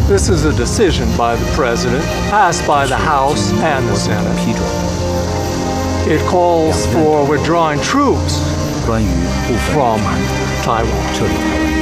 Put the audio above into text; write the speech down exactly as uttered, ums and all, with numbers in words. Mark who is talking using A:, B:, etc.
A: This is a decision by the President, passed by the House and the
B: 总统
A: Senate.
B: 批准
A: It calls for withdrawing troops
B: 关于部分
A: from Taiwan.
B: 撤离台湾。